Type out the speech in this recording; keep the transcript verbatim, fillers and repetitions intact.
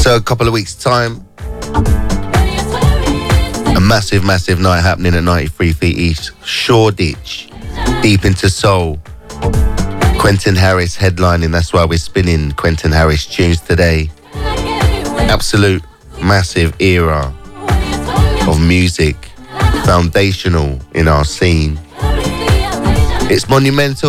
So a couple of weeks' time, a massive, massive night happening at ninety-three Feet East. Shoreditch, deep into soul. Quentin Harris headlining, that's why we're spinning Quentin Harris tunes today. Absolute massive era of music, foundational in our scene. It's monumental.